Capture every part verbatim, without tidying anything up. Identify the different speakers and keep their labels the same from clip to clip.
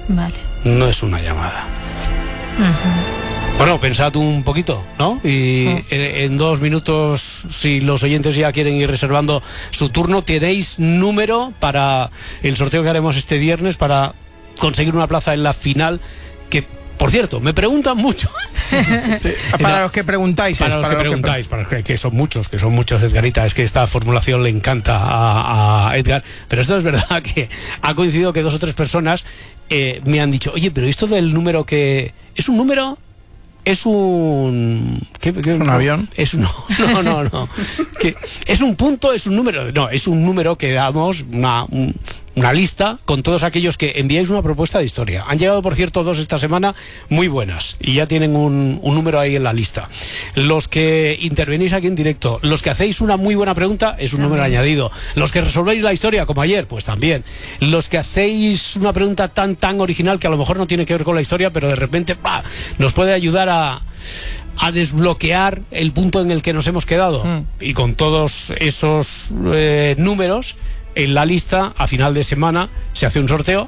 Speaker 1: Vale.
Speaker 2: No es una llamada.
Speaker 1: Uh-huh.
Speaker 2: Bueno, pensad un poquito, ¿no? Y uh. en, en dos minutos, si los oyentes ya quieren ir reservando su turno, tenéis número para el sorteo que haremos este viernes para conseguir una plaza en la final, que, por cierto, me preguntan mucho.
Speaker 3: Para los que preguntáis.
Speaker 2: Para los
Speaker 3: para
Speaker 2: que
Speaker 3: los
Speaker 2: preguntáis,
Speaker 3: que...
Speaker 2: para que, que son muchos, que son muchos, Edgarita. Es que esta formulación le encanta a, a Edgar. Pero esto es verdad que ha coincidido que dos o tres personas eh, me han dicho, oye, pero esto del número que... ¿Es un número? Es un... ¿qué, qué,
Speaker 3: ¿Un
Speaker 2: no,
Speaker 3: avión?
Speaker 2: Es un, no, no, no. ¿Qué? ¿Es un punto? ¿Es un número? No, es un número que damos, una, un, una lista con todos aquellos que enviáis una propuesta de historia. Han llegado, por cierto, dos esta semana muy buenas y ya tienen un, un número ahí en la lista. Los que intervenís aquí en directo, los que hacéis una muy buena pregunta, es un número añadido. Los que resolvéis la historia, como ayer, pues también. Los que hacéis una pregunta tan, tan original que a lo mejor no tiene que ver con la historia, pero de repente ¡bah!, nos puede ayudar a A, a desbloquear el punto en el que nos hemos quedado. Mm. Y con todos esos eh, números en la lista, a final de semana se hace un sorteo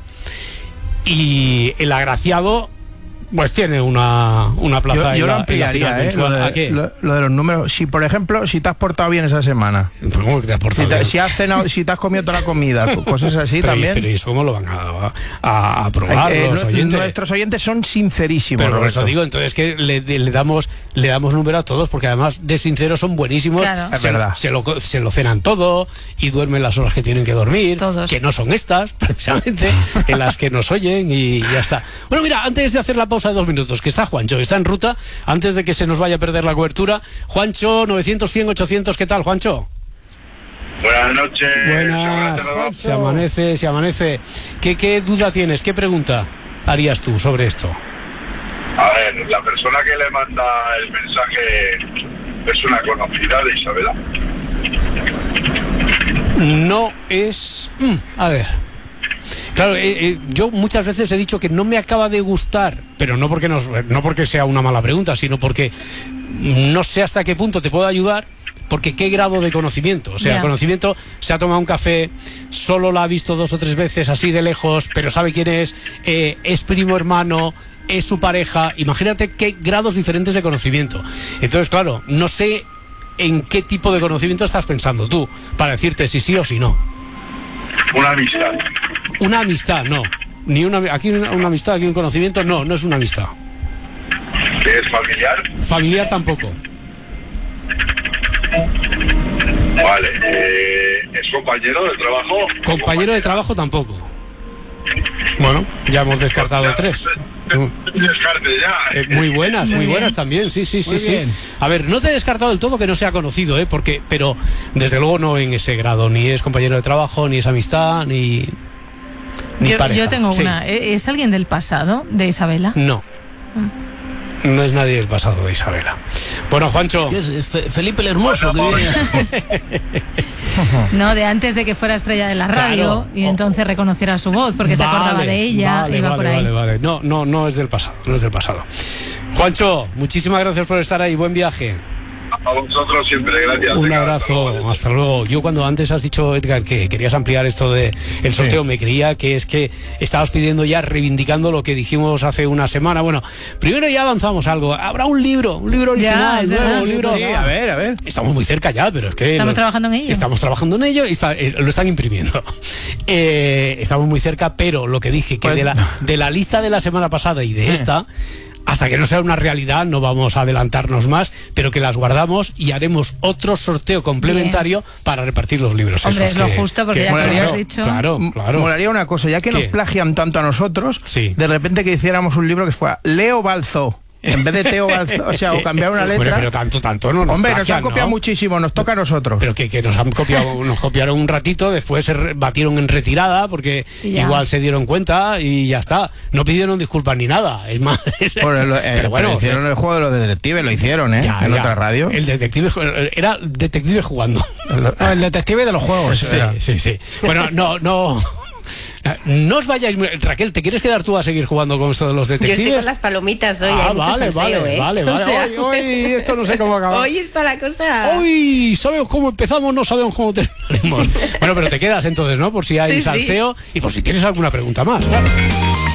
Speaker 2: y el agraciado pues tiene una, una plaza.
Speaker 3: Yo, yo
Speaker 2: en
Speaker 3: lo
Speaker 2: la,
Speaker 3: ampliaría,
Speaker 2: en la
Speaker 3: ¿eh? Lo de,
Speaker 2: ¿A qué?
Speaker 3: Lo, lo de los números. Si, por ejemplo, si te has portado bien esa semana.
Speaker 2: ¿Cómo que te has portado
Speaker 3: si, te,
Speaker 2: bien?
Speaker 3: si has cenado, si te has comido toda la comida, cosas así
Speaker 2: pero,
Speaker 3: también.
Speaker 2: Pero ¿y eso cómo lo van a, a, a probar eh, los oyentes?
Speaker 3: Nuestros oyentes son sincerísimos.
Speaker 2: Pero por eso digo, entonces que le, le damos le damos número a todos, porque además de sinceros son buenísimos.
Speaker 1: Claro.
Speaker 3: Es
Speaker 2: se,
Speaker 3: verdad.
Speaker 2: Se lo, se lo cenan todo y duermen las horas que tienen que dormir,
Speaker 1: todos.
Speaker 2: Que no son estas, precisamente, en las que nos oyen y ya está. Bueno, mira, antes de hacer la pausa de dos minutos, que está Juancho, que está en ruta, antes de que se nos vaya a perder la cobertura. Juancho, novecientos, cien, ochocientos, ¿qué tal, Juancho?
Speaker 4: Buenas noches.
Speaker 2: Buenas, se amanece, se amanece. ¿Qué, qué duda tienes? ¿Qué pregunta harías tú sobre esto?
Speaker 4: A ver, la persona que le manda el mensaje es una conocida de Isabela.
Speaker 2: No es... Mm, a ver... Claro, eh, eh, yo muchas veces he dicho que no me acaba de gustar, pero no porque, nos, no porque sea una mala pregunta, sino porque no sé hasta qué punto te puedo ayudar, porque qué grado de conocimiento. O sea, yeah. conocimiento, se ha tomado un café, solo la ha visto dos o tres veces así de lejos, pero sabe quién es, eh, es primo hermano, es su pareja. Imagínate qué grados diferentes de conocimiento. Entonces, claro, no sé en qué tipo de conocimiento estás pensando tú, para decirte si sí o si no.
Speaker 4: Una amistad.
Speaker 2: Una amistad, no. Ni una, aquí una, una amistad, aquí un conocimiento, no, no es una amistad.
Speaker 4: ¿Es familiar?
Speaker 2: Familiar tampoco.
Speaker 4: Vale. Eh, ¿Es compañero de trabajo?
Speaker 2: Compañero de trabajo tampoco. Bueno, ya hemos descartado ya, tres.
Speaker 4: Descarte ya.
Speaker 2: Eh, muy buenas, muy, muy buenas también, sí, sí, sí, sí. A ver, no te he descartado del todo que no sea conocido, ¿eh? Porque, pero desde luego no en ese grado, ni es compañero de trabajo, ni es amistad, ni, ni
Speaker 1: yo,
Speaker 2: pareja.
Speaker 1: Yo tengo
Speaker 2: sí.
Speaker 1: una. ¿Es alguien del pasado, de Isabela?
Speaker 2: No.
Speaker 1: Mm.
Speaker 2: No es nadie del pasado de Isabela. Bueno, Juancho.
Speaker 5: Es Felipe el Hermoso que viene.
Speaker 1: No, de antes de que fuera estrella de la radio, claro. Y entonces reconociera su voz, porque vale, se acordaba de ella,
Speaker 2: vale,
Speaker 1: iba
Speaker 2: vale,
Speaker 1: por ahí.
Speaker 2: Vale, vale. No, no, no es del pasado, no es del pasado. Juancho, muchísimas gracias por estar ahí, buen viaje.
Speaker 4: A vosotros siempre, gracias.
Speaker 2: Un abrazo, hasta luego. Yo cuando antes has dicho, Edgar, que querías ampliar esto de el sorteo, sí. Me creía que es que estabas pidiendo ya, reivindicando lo que dijimos hace una semana. Bueno, primero ya avanzamos algo. Habrá un libro, un libro original,
Speaker 1: ya,
Speaker 2: nuevo,
Speaker 1: verdad,
Speaker 2: un libro.
Speaker 3: Sí, a ver, a ver.
Speaker 2: Estamos muy cerca ya, pero es que
Speaker 1: estamos
Speaker 2: lo,
Speaker 1: trabajando en ello.
Speaker 2: Estamos trabajando en ello y está, eh, lo están imprimiendo. Eh, estamos muy cerca, pero lo que dije, que pues, de, la, de la lista de la semana pasada y de esta, hasta que no sea una realidad, no vamos a adelantarnos más, pero que las guardamos y haremos otro sorteo complementario Bien. Para repartir los libros.
Speaker 1: Hombre,
Speaker 2: esos
Speaker 1: es
Speaker 2: que,
Speaker 1: lo justo, porque
Speaker 2: que,
Speaker 1: ya
Speaker 2: claro,
Speaker 1: que lo has dicho.
Speaker 2: Claro, claro.
Speaker 3: Molaría una cosa, ya que ¿Qué? Nos plagian tanto a nosotros, sí. De repente que hiciéramos un libro que fuera Leo Balzo. En vez de Teo Balzo, o sea, o cambiar una letra.
Speaker 2: Bueno, pero tanto, tanto no nos
Speaker 3: Hombre,
Speaker 2: plagian,
Speaker 3: nos han copiado
Speaker 2: ¿no?
Speaker 3: muchísimo, nos toca a nosotros.
Speaker 2: Pero que, que nos han copiado, nos copiaron un ratito, después se batieron en retirada, porque ya. Igual se dieron cuenta y ya está. No pidieron disculpas ni nada, es más.
Speaker 3: Por el, eh, pero bueno, pero hicieron el juego de los detectives, lo hicieron, ¿eh? Ya, en ya. Otra radio.
Speaker 2: El detective, era detective jugando.
Speaker 3: El, el detective de los juegos.
Speaker 2: Sí, sí, sí. Bueno, no, no. No os vayáis muy... Raquel, ¿te quieres quedar tú a seguir jugando con esto de los detectives?
Speaker 6: Yo estoy con las palomitas hoy.
Speaker 2: Ah,
Speaker 6: hay
Speaker 2: vale,
Speaker 6: mucho
Speaker 2: vale,
Speaker 6: salseo, ¿eh?
Speaker 2: vale, vale.
Speaker 6: O sea,
Speaker 2: hoy, hoy esto no sé cómo acabar.
Speaker 6: Hoy está la cosa.
Speaker 2: Hoy sabemos cómo empezamos, no sabemos cómo terminaremos. Bueno, pero te quedas entonces, ¿no? Por si hay sí, salseo sí. Y por si tienes alguna pregunta más, claro.